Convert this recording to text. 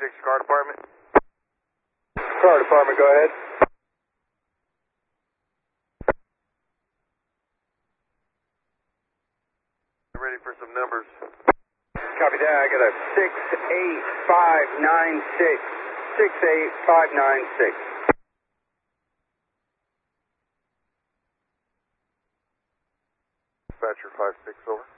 car department. Car department, go ahead. Ready for some numbers. Copy that. I got a 68596. 68596. Dispatcher 5-6, over.